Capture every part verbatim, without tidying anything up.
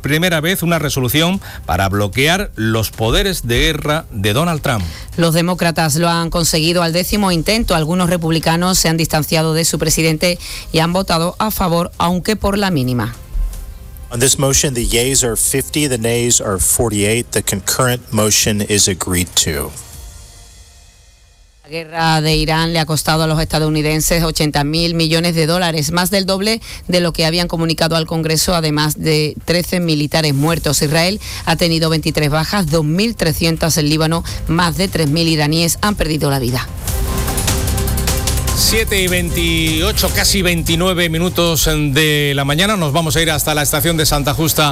primera vez una resolución para bloquear los poderes de guerra de Donald Trump. Los demócratas lo han conseguido al décimo intento. Algunos republicanos se han distanciado de su presidente y han votado a favor, aunque por la mínima. On this motion, the yeas are fifty, the nays are forty-eight. The concurrent motion is agreed to. La guerra de Irán le ha costado a los estadounidenses ochenta mil millones de dólares, más del doble de lo que habían comunicado al Congreso, además de trece militares muertos. Israel ha tenido veintitrés bajas, dos mil trescientas en Líbano, más de tres mil iraníes han perdido la vida. siete y veintiocho, casi veintinueve minutos de la mañana. Nos vamos a ir hasta la estación de Santa Justa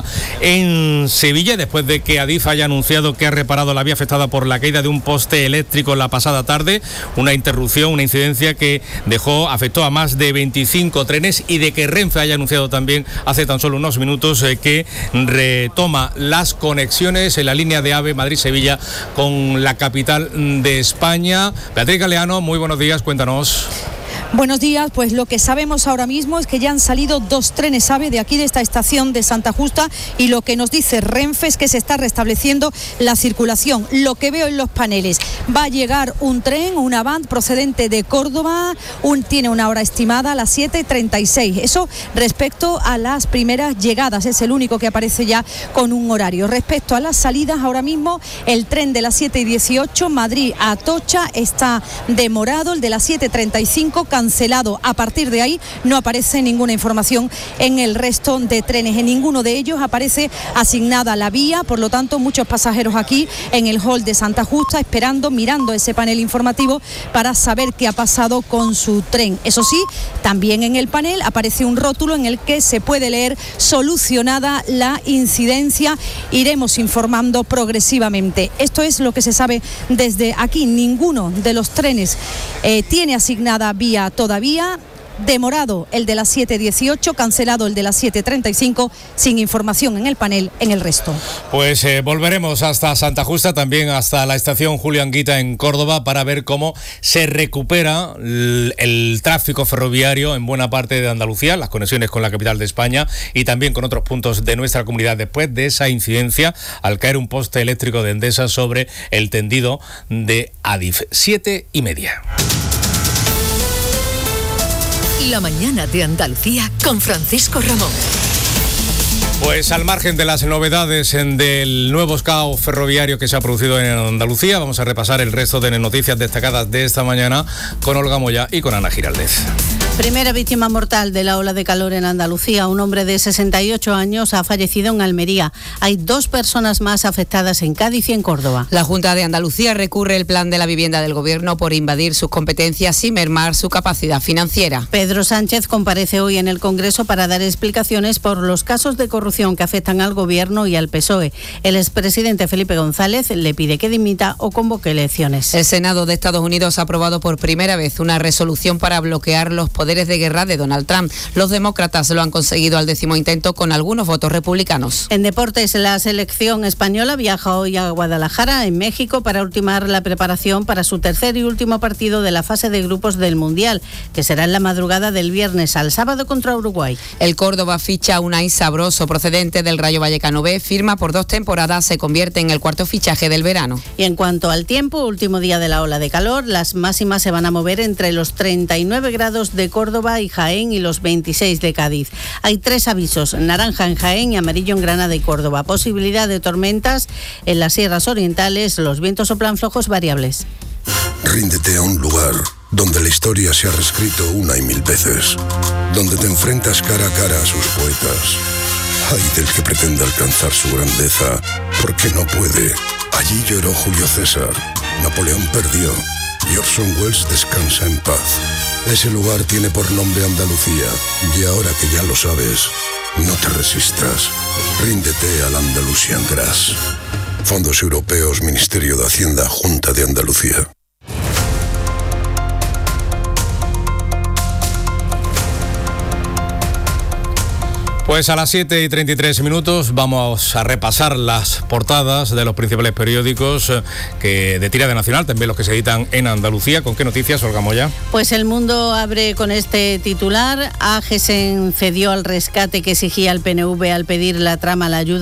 en Sevilla, después de que Adif haya anunciado que ha reparado la vía afectada por la caída de un poste eléctrico la pasada tarde. Una interrupción, una incidencia que dejó, afectó a más de veinticinco trenes, y de que Renfe haya anunciado también hace tan solo unos minutos eh, que retoma las conexiones en la línea de AVE Madrid-Sevilla con la capital de España. Beatriz Galeano, muy buenos días, cuéntanos. Buenos días, pues lo que sabemos ahora mismo es que ya han salido dos trenes AVE de aquí, de esta estación de Santa Justa, y lo que nos dice Renfe es que se está restableciendo la circulación. Lo que veo en los paneles, va a llegar un tren, una van procedente de Córdoba, un, tiene una hora estimada a las siete treinta y seis. Eso respecto a las primeras llegadas, es el único que aparece ya con un horario. Respecto a las salidas, ahora mismo el tren de las siete y dieciocho, Madrid a Atocha, está demorado, el de las siete treinta y cinco, cancelado. A partir de ahí no aparece ninguna información en el resto de trenes. En ninguno de ellos aparece asignada la vía, por lo tanto muchos pasajeros aquí en el hall de Santa Justa esperando, mirando ese panel informativo para saber qué ha pasado con su tren. Eso sí, también en el panel aparece un rótulo en el que se puede leer: solucionada la incidencia, iremos informando progresivamente. Esto es lo que se sabe desde aquí. Ninguno de los trenes eh, tiene asignada vía todavía. Demorado el de las siete dieciocho, cancelado el de las siete treinta y cinco, sin información en el panel en el resto. Pues eh, volveremos hasta Santa Justa, también hasta la estación Julio Anguita en Córdoba, para ver cómo se recupera el, el tráfico ferroviario en buena parte de Andalucía, las conexiones con la capital de España y también con otros puntos de nuestra comunidad, después de esa incidencia al caer un poste eléctrico de Endesa sobre el tendido de Adif. Siete y media. La mañana de Andalucía con Francisco Ramón. Pues al margen de las novedades del nuevo caos ferroviario que se ha producido en Andalucía, vamos a repasar el resto de noticias destacadas de esta mañana con Olga Moya y con Ana Giraldez. Primera víctima mortal de la ola de calor en Andalucía. Un hombre de sesenta y ocho años ha fallecido en Almería. Hay dos personas más afectadas en Cádiz y en Córdoba. La Junta de Andalucía recurre el plan de la vivienda del Gobierno por invadir sus competencias y mermar su capacidad financiera. Pedro Sánchez comparece hoy en el Congreso para dar explicaciones por los casos de corrupción que afectan al Gobierno y al P S O E. El expresidente Felipe González le pide que dimita o convoque elecciones. El Senado de Estados Unidos ha aprobado por primera vez una resolución para bloquear los poderes de guerra de Donald Trump. Los demócratas lo han conseguido al décimo intento con algunos votos republicanos. En deportes, la selección española viaja hoy a Guadalajara, en México, para ultimar la preparación para su tercer y último partido de la fase de grupos del Mundial, que será en la madrugada del viernes al sábado contra Uruguay. El Córdoba ficha a Unai Sabroso, procedente del Rayo Vallecano B, firma por dos temporadas, se convierte en el cuarto fichaje del verano. Y en cuanto al tiempo, último día de la ola de calor, las máximas se van a mover entre los treinta y nueve grados de Córdoba y Jaén y los veintiséis de Cádiz. Hay tres avisos: naranja en Jaén y amarillo en Granada y Córdoba. Posibilidad de tormentas en las sierras orientales, los vientos soplan flojos variables. Ríndete a un lugar donde la historia se ha reescrito una y mil veces, donde te enfrentas cara a cara a sus poetas. Ay del que pretenda alcanzar su grandeza, porque no puede. Allí lloró Julio César, Napoleón perdió y Orson Welles descansa en paz. Ese lugar tiene por nombre Andalucía, y ahora que ya lo sabes, no te resistas. Ríndete al Andalusian Grass. Fondos Europeos, Ministerio de Hacienda, Junta de Andalucía. Pues a las siete y treinta y tres minutos vamos a repasar las portadas de los principales periódicos que de tirada nacional, también los que se editan en Andalucía. ¿Con qué noticias, Olga Moya? Pues El Mundo abre con este titular: Agesen cedió al rescate que exigía el P N V al pedir la trama a la ayuda